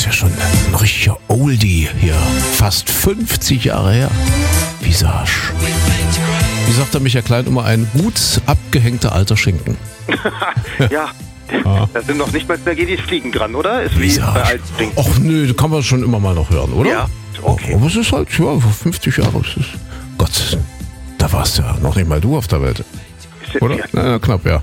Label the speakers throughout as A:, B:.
A: ja schon ein richtiger Oldie hier. Fast 50 Jahre her. Visage. Wie sagt der Michael Klein immer, ein gut abgehängter alter Schinken.
B: Ja. Da sind noch nicht mal Spaghetti Fliegen dran, oder? Ist wie bei alten Dingen.
A: Och nö, kann man schon immer mal noch hören, oder?
B: Ja, okay.
A: Aber es ist halt, ja, 50 Jahre. Es ist, Gott, da warst ja noch nicht mal du auf der Welt. Oder?
B: Ja.
A: Na, knapp, ja.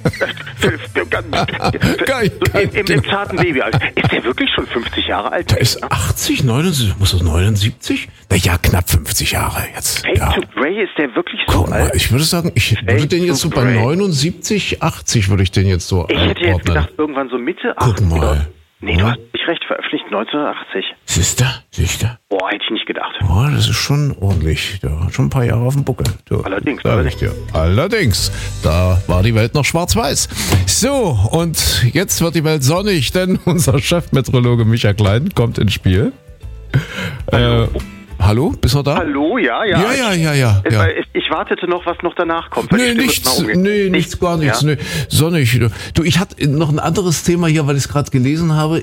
B: Im zarten Baby. Ist der wirklich schon 50 Jahre alt?
A: Der ist 80, 79, muss das 79? Naja, knapp 50 Jahre jetzt.
B: Fade
A: Ja.
B: to Grey, ist der wirklich so
A: Guck mal,
B: alt?
A: ich würde sagen, ich würde den jetzt so bei 79, 80 würde ich den jetzt so
B: Ich hätte jetzt
A: einordnen.
B: gedacht, irgendwann so Mitte
A: Guck
B: 80er.
A: mal.
B: Nee, du
A: Ja.
B: hast nicht recht, veröffentlicht 1980.
A: Siehst du?
B: Boah, hätte ich nicht gedacht.
A: Oh, das ist schon ordentlich. Der hat schon ein paar Jahre auf dem Buckel. Du,
B: Allerdings,
A: sag ich dir. Allerdings. Da war die Welt noch schwarz-weiß. So, und jetzt wird die Welt sonnig, denn unser Chefmeteorologe Michael Klein kommt ins Spiel. Hallo, bist du da?
B: Hallo, ja.
A: Ja.
B: Ich wartete noch, was noch danach kommt. weil die
A: Nee,
B: Stimme ist nach oben geht.
A: nichts, gar nichts.
B: Ja?
A: Nee, sonnig. Du, ich hatte noch ein anderes Thema hier, weil ich es gerade gelesen habe.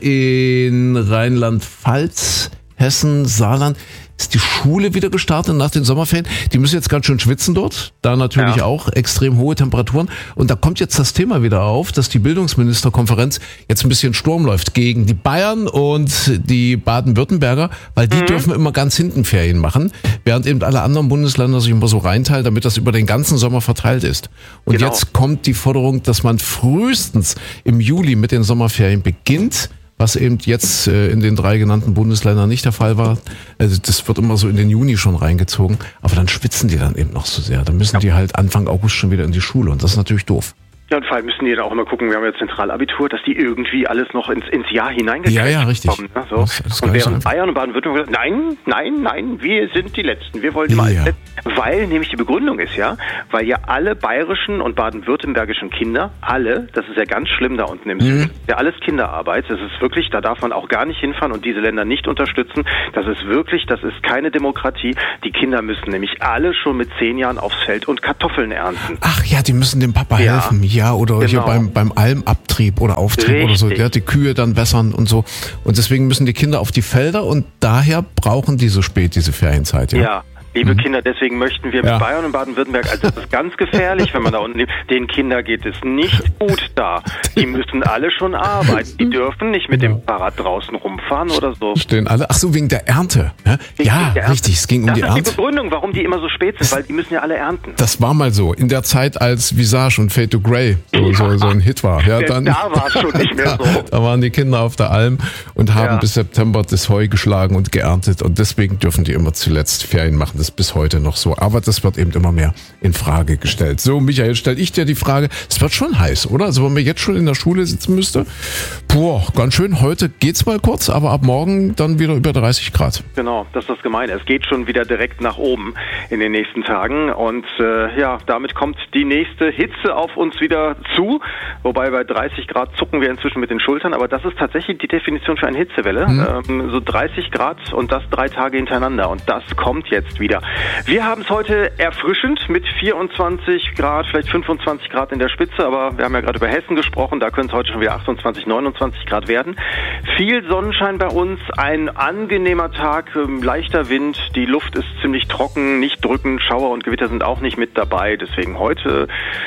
A: In Rheinland-Pfalz, Hessen, Saarland ist die Schule wieder gestartet nach den Sommerferien. Die müssen jetzt ganz schön schwitzen dort. Da natürlich auch extrem hohe Temperaturen. Und da kommt jetzt das Thema wieder auf, dass die Bildungsministerkonferenz jetzt ein bisschen Sturm läuft gegen die Bayern und die Baden-Württemberger, weil die dürfen immer ganz hinten Ferien machen, während eben alle anderen Bundesländer sich immer so reinteilen, damit das über den ganzen Sommer verteilt ist. Und
B: Genau.
A: jetzt kommt die Forderung, dass man frühestens im Juli mit den Sommerferien beginnt, was eben jetzt in den 3 genannten Bundesländern nicht der Fall war. Also das wird immer so in den Juni schon reingezogen, aber dann schwitzen die dann eben noch so sehr. Dann müssen die halt Anfang August schon wieder in die Schule und das ist natürlich doof.
B: Ja, und vor allem müssen die dann auch immer gucken, wir haben ja Zentralabitur, dass die irgendwie alles noch ins Jahr hineingekriegt
A: Ja, richtig.
B: kommen. Ne? So.
A: Das ist gar
B: Und
A: nicht so
B: während
A: einfach.
B: Bayern und Baden-Württemberg gesagt, nein, wir sind die Letzten, wir wollen immer als
A: Ja.
B: Letzten. Weil nämlich die Begründung ist weil ja alle bayerischen und baden-württembergischen Kinder, das ist ja ganz schlimm da unten im Süden, ja alles Kinderarbeit, das ist wirklich, da darf man auch gar nicht hinfahren und diese Länder nicht unterstützen, das ist keine Demokratie, die Kinder müssen nämlich alle schon mit 10 Jahren aufs Feld und Kartoffeln ernten.
A: Ach ja, die müssen dem Papa
B: Ja.
A: helfen. Ja, oder hier
B: Genau.
A: beim Almabtrieb oder Auftrieb oder so.
B: Richtig.
A: Ja, die Kühe dann wässern und so. Und deswegen müssen die Kinder auf die Felder und daher brauchen die so spät diese Ferienzeit.
B: Ja, liebe Kinder, deswegen möchten wir
A: Ja.
B: mit Bayern und Baden-Württemberg, also das ist ganz gefährlich, wenn man da unten lebt, den Kindern geht es nicht gut da. Die müssen alle schon arbeiten. Die dürfen nicht mit dem Fahrrad draußen rumfahren oder so.
A: Stehen alle. Ach so, wegen der Ernte. Ne? Ja,
B: Wegen der Ernte.
A: richtig. Es ging um
B: Das
A: die
B: ist
A: Ernte.
B: die Begründung, warum die immer so spät sind, weil die müssen ja alle ernten.
A: Das war mal so. In der Zeit, als Visage und Fade to Grey so ein Hit war. Ja, dann,
B: Da war es schon nicht mehr so.
A: Da waren die Kinder auf der Alm und haben
B: Ja.
A: bis September das Heu geschlagen und geerntet. Und deswegen dürfen die immer zuletzt Ferien machen. Das ist bis heute noch so. Aber das wird eben immer mehr in Frage gestellt. So, Michael, stelle ich dir die Frage. Es wird schon heiß, oder? Also wenn man jetzt schon in der Schule sitzen müsste. Boah, ganz schön. Heute geht's mal kurz, aber ab morgen dann wieder über 30 Grad.
B: Genau, das ist das Gemeine. Es geht schon wieder direkt nach oben in den nächsten Tagen und damit kommt die nächste Hitze auf uns wieder zu, wobei bei 30 Grad zucken wir inzwischen mit den Schultern, aber das ist tatsächlich die Definition für eine Hitzewelle. So 30 Grad und das 3 Tage hintereinander und das kommt jetzt wieder. Wir haben es heute erfrischend mit 24 Grad, vielleicht 25 Grad in der Spitze, aber wir haben ja gerade über Hessen gesprochen, da können es heute schon wieder 28, 29 Grad werden. Viel Sonnenschein bei uns, ein angenehmer Tag, leichter Wind, die Luft ist ziemlich trocken, nicht drückend, Schauer und Gewitter sind auch nicht mit dabei, deswegen heute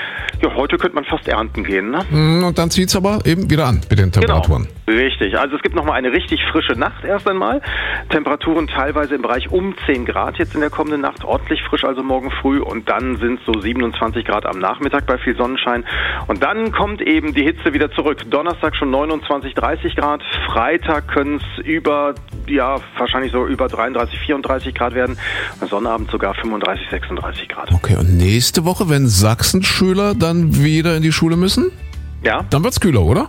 B: könnte man fast ernten gehen, ne?
A: Und dann zieht's aber eben wieder an mit den Temperaturen.
B: Genau, richtig. Also es gibt nochmal eine richtig frische Nacht erst einmal. Temperaturen teilweise im Bereich um 10 Grad jetzt in der kommenden Nacht, ordentlich frisch, also morgen früh. Und dann sind es so 27 Grad am Nachmittag bei viel Sonnenschein. Und dann kommt eben die Hitze wieder zurück. Donnerstag schon 29, 30 Grad. Freitag können es wahrscheinlich so über 33, 34 Grad werden. Und Sonnabend sogar 35, 36 Grad.
A: Okay, und nächste Woche, wenn Sachsen-Schüler dann wieder in die Schule müssen,
B: Ja.
A: dann wird's kühler, oder?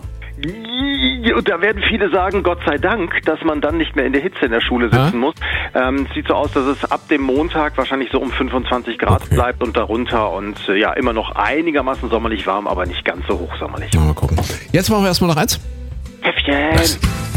B: Und da werden viele sagen, Gott sei Dank, dass man dann nicht mehr in der Hitze in der Schule sitzen muss. Sieht so aus, dass es ab dem Montag wahrscheinlich so um 25 Grad bleibt und darunter und immer noch einigermaßen sommerlich warm, aber nicht ganz so hochsommerlich.
A: Mal gucken. Jetzt machen wir erstmal noch eins.
B: Häffchen!